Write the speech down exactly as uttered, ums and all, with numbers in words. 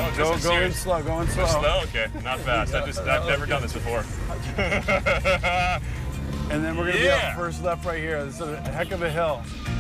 Oh, Go, this is go in serious. slow, go in slow. Go slow? Okay, not fast. I've, just, I've never done this before. And then we're gonna Yeah. be up first left right here. This is a heck of a hill.